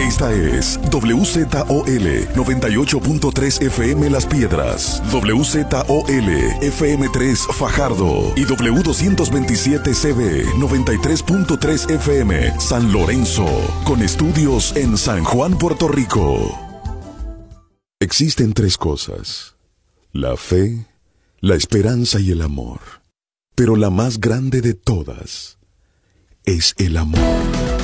Esta es WZOL 98.3 FM Las Piedras, WZOL FM3 Fajardo y W227CB 93.3 FM San Lorenzo, con estudios en San Juan, Puerto Rico. Existen tres cosas: la fe, la esperanza y el amor. Pero la más grande de todas es el amor.